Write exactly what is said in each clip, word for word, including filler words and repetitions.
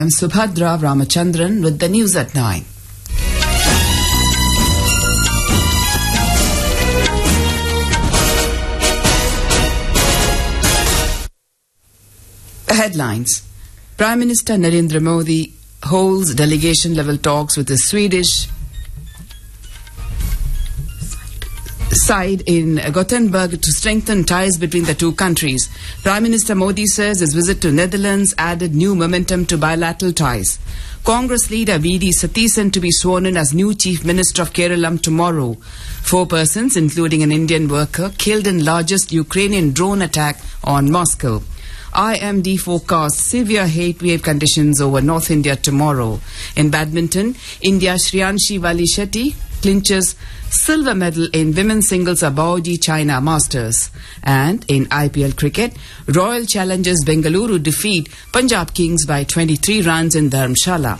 I'm Subhadra Ramachandran with the news at nine. Headlines. Prime Minister Narendra Modi holds delegation-level talks with the Swedish side in Gothenburg to strengthen ties between the two countries. Prime Minister Modi says his visit to Netherlands added new momentum to bilateral ties. Congress leader V D Satheesan to be sworn in as new Chief Minister of Kerala tomorrow. Four persons, including an Indian worker, killed in largest Ukrainian drone attack on Moscow. I M D forecasts severe heat wave conditions over North India tomorrow. In badminton, India's Shriyanshi Vali Shetty clinches silver medal in women's singles Abaoji China Masters. And in I P L cricket, Royal Challengers Bengaluru defeat Punjab Kings by twenty-three runs in Dharamshala.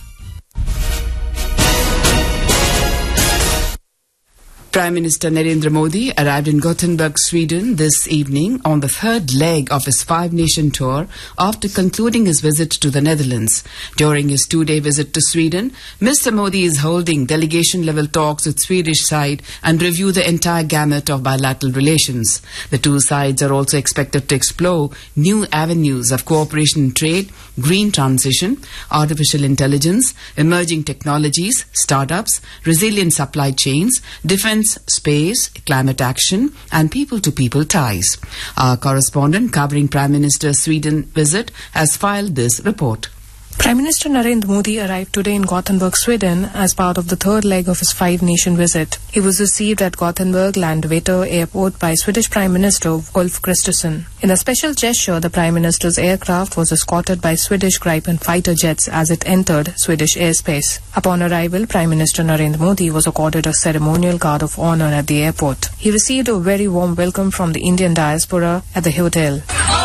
Prime Minister Narendra Modi arrived in Gothenburg, Sweden this evening on the third leg of his five-nation tour after concluding his visit to the Netherlands. During his two-day visit to Sweden, Mister Modi is holding delegation-level talks with Swedish side and review the entire gamut of bilateral relations. The two sides are also expected to explore new avenues of cooperation in trade, green transition, artificial intelligence, emerging technologies, startups, resilient supply chains, defense, space, climate action and people-to-people ties. Our correspondent covering Prime Minister's Sweden visit has filed this report. Prime Minister Narendra Modi arrived today in Gothenburg, Sweden as part of the third leg of his five-nation visit. He was received at Gothenburg Landvetter Airport by Swedish Prime Minister Ulf Kristersson. In a special gesture, the Prime Minister's aircraft was escorted by Swedish Gripen fighter jets as it entered Swedish airspace. Upon arrival, Prime Minister Narendra Modi was accorded a ceremonial guard of honor at the airport. He received a very warm welcome from the Indian diaspora at the hotel.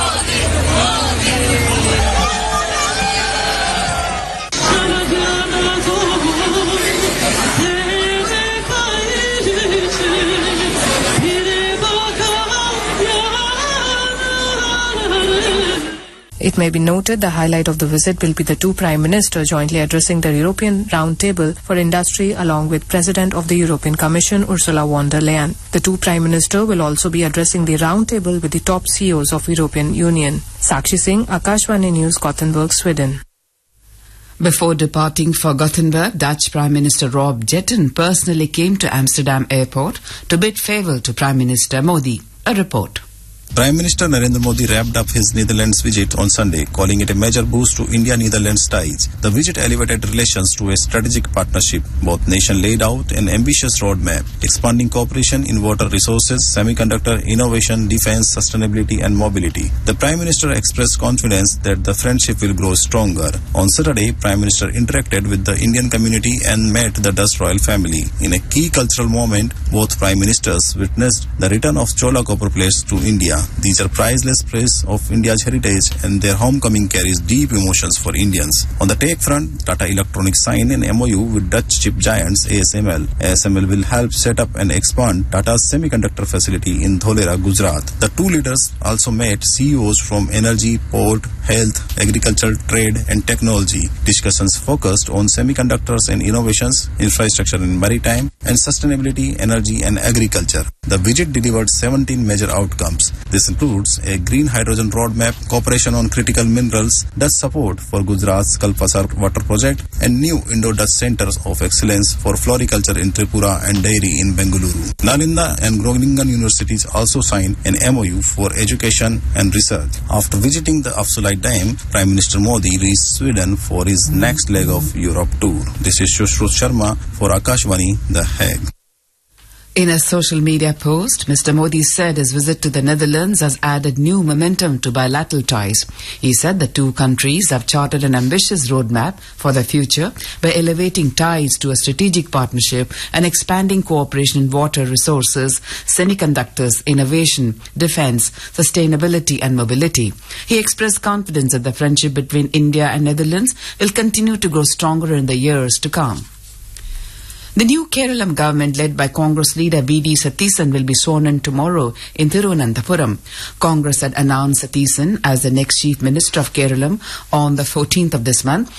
It may be noted the highlight of the visit will be the two Prime Ministers jointly addressing the European Roundtable for Industry along with President of the European Commission Ursula von der Leyen. The two Prime Ministers will also be addressing the Roundtable with the top C E Os of European Union. Sakshi Singh, Akashvani News, Gothenburg, Sweden. Before departing for Gothenburg, Dutch Prime Minister Rob Jetten personally came to Amsterdam Airport to bid farewell to Prime Minister Modi. A report. Prime Minister Narendra Modi wrapped up his Netherlands visit on Sunday, calling it a major boost to India-Netherlands ties. The visit elevated relations to a strategic partnership. Both nations laid out an ambitious roadmap, expanding cooperation in water resources, semiconductor, innovation, defense, sustainability and mobility. The Prime Minister expressed confidence that the friendship will grow stronger. On Saturday, Prime Minister interacted with the Indian community and met the Dutch royal family. In a key cultural moment, both Prime Ministers witnessed the return of Chola copper plates to India. These are priceless praise of India's heritage and their homecoming carries deep emotions for Indians. On the tech front, Tata Electronics signed an M O U with Dutch chip giants A S M L. A S M L will help set up and expand Tata's semiconductor facility in Dholera, Gujarat. The two leaders also met C E Os from energy, port, health, agriculture, trade and technology. Discussions focused on semiconductors and innovations, infrastructure and maritime, and sustainability, energy and agriculture. The visit delivered seventeen major outcomes. This includes a green hydrogen roadmap, cooperation on critical minerals, Dutch support for Gujarat's Kalpasar water project, and new Indo-Dutch centers of excellence for floriculture in Tripura and dairy in Bengaluru. Nalanda and Groningen universities also signed an M O U for education and research. After visiting the Afzalite Dam, Prime Minister Modi reached Sweden for his next leg of Europe tour. This is Shushruth Sharma for Akashvani, The Hague. In a social media post, Mister Modi said his visit to the Netherlands has added new momentum to bilateral ties. He said the two countries have charted an ambitious roadmap for the future by elevating ties to a strategic partnership and expanding cooperation in water resources, semiconductors, innovation, defense, sustainability and mobility. He expressed confidence that the friendship between India and Netherlands will continue to grow stronger in the years to come. The new Kerala government, led by Congress leader V D Satheesan, will be sworn in tomorrow in Thiruvananthapuram. Congress had announced Satheesan as the next Chief Minister of Kerala on the fourteenth of this month.